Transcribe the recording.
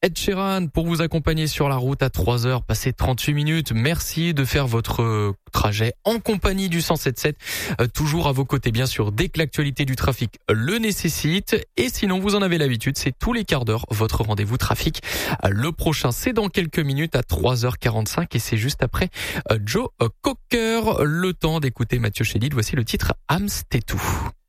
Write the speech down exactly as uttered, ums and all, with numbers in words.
Ed Sheeran pour vous accompagner sur la route à trois heures, passé trente-huit minutes. Merci de faire votre trajet en compagnie du cent sept sept, euh, toujours à vos côtés bien sûr, dès que l'actualité du trafic le nécessite. Et sinon, vous en avez l'habitude, c'est tous les quarts d'heure, votre rendez-vous trafic. Euh, le prochain, c'est dans quelques minutes à trois heures quarante-cinq et c'est juste après euh, Joe Cocker. Le temps d'écouter Mathieu Chédid. Voici le titre Amstetou.